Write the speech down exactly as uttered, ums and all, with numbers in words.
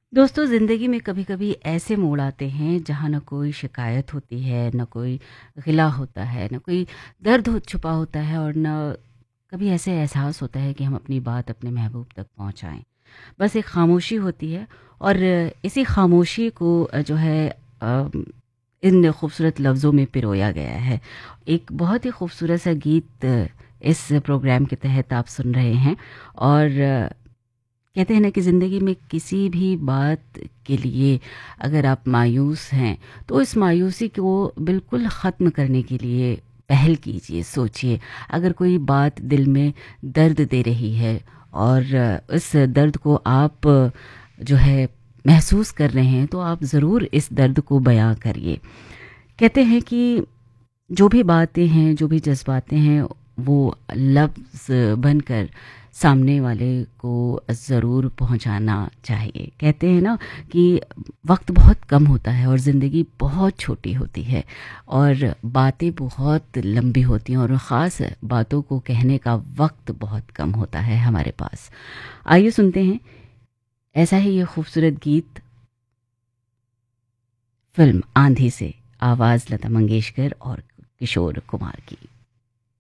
दोस्तों, ज़िंदगी में कभी-कभी ऐसे मोड़ आते हैं जहाँ ना कोई शिकायत होती है, ना कोई गिला होता है, ना कोई दर्द हो छुपा होता है और ना कभी ऐसे एहसास होता है कि हम अपनी बात अपने महबूब तक पहुँचाएँ। बस एक खामोशी होती है और इसी खामोशी को अ, जो है अ, इन खूबसूरत लफ्ज़ों में पिरोया गया है। एक बहुत ही खूबसूरत सा गीत अ, इस प्रोग्राम के तहत आप सुन रहे हैं और कहते हैं ना कि ज़िंदगी में किसी भी बात के लिए अगर आप मायूस हैं, तो इस मायूसी को बिल्कुल ख़त्म करने के लिए पहल कीजिए, सोचिए। अगर कोई बात दिल में दर्द दे रही है और इस दर्द को आप जो है महसूस कर रहे हैं, तो आप ज़रूर इस दर्द को बयाँ करिए। कहते हैं कि जो भी बातें हैं, जो भी जज़्बातें हैं, वो लफ्ज़ बनकर सामने वाले को ज़रूर पहुँचाना चाहिए। कहते हैं ना कि वक़्त बहुत कम होता है और ज़िंदगी बहुत छोटी होती है और बातें बहुत लंबी होती हैं और ख़ास बातों को कहने का वक़्त बहुत कम होता है हमारे पास। आइए सुनते हैं ऐसा ही ये खूबसूरत गीत फ़िल्म आंधी से, आवाज़ लता मंगेशकर और किशोर कुमार की।